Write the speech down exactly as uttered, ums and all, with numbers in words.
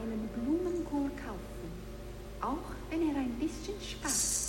einen Blumenkohl kaufen, auch wenn er ein bisschen Spaß